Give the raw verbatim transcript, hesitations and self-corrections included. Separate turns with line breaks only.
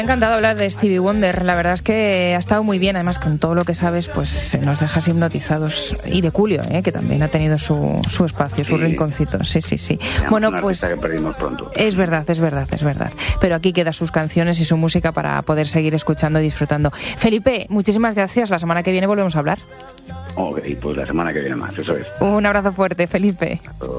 Me ha encantado hablar de Stevie Wonder, la verdad es que ha estado muy bien, además con todo lo que sabes pues nos dejas hipnotizados, y de Julio, ¿eh? Que también ha tenido su, su espacio, su sí. rinconcito, sí, sí, sí. Bueno, pues
que perdimos pronto.
Es verdad, es verdad, es verdad, pero aquí quedan sus canciones y su música para poder seguir escuchando y disfrutando. Felipe, muchísimas gracias, la semana que viene volvemos a hablar.
Ok, pues la semana que viene más, eso es.
Un abrazo fuerte, Felipe.